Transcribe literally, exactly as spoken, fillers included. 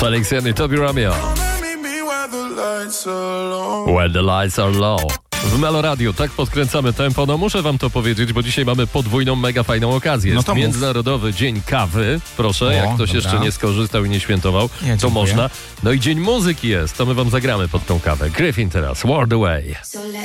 Felix Jan i Tobi Romeo. When the lights are low. W Melo Radio tak podkręcamy tempo. No muszę wam to powiedzieć, bo dzisiaj mamy podwójną, mega fajną okazję. Jest no Międzynarodowy Dzień Kawy. Proszę, o, jak ktoś dobra. jeszcze nie skorzystał i nie świętował, ja to można. No i Dzień Muzyki jest. To my wam zagramy pod tą kawę. Gryfin teraz, World Away.